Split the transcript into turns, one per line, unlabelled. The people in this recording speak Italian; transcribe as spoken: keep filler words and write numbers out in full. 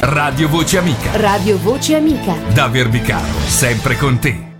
Radio Voce Amica.
Radio Voce Amica.
Da Verbicaro, sempre con te.